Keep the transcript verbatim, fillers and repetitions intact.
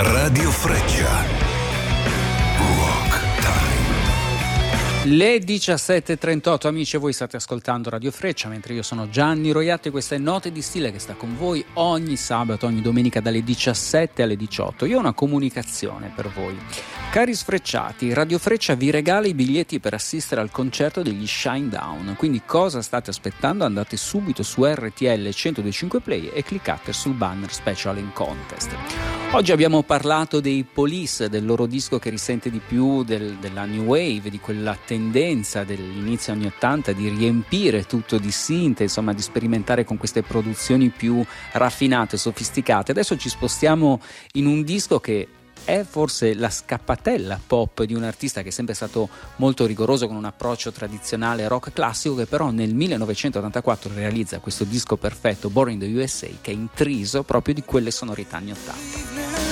Radio Freccia. Le diciassette e trentotto, amici, voi state ascoltando Radio Freccia, mentre io sono Gianni Roiatti e questa è Note di Stile che sta con voi ogni sabato, ogni domenica dalle diciassette alle diciotto. Io ho una comunicazione per voi. Cari sfrecciati, Radio Freccia vi regala i biglietti per assistere al concerto degli Shinedown, quindi cosa state aspettando? Andate subito su R T L centodue e cinque Play e cliccate sul banner Special in Contest. Oggi abbiamo parlato dei Police, del loro disco che risente di più del, della New Wave, di quella tendenza dell'inizio anni ottanta di riempire tutto di synth, insomma di sperimentare con queste produzioni più raffinate, sofisticate. Adesso ci spostiamo in un disco che è forse la scappatella pop di un artista che è sempre stato molto rigoroso con un approccio tradizionale rock classico, che però nel millenovecentottantaquattro realizza questo disco perfetto, Born in the U S A, che è intriso proprio di quelle sonorità anni ottanta.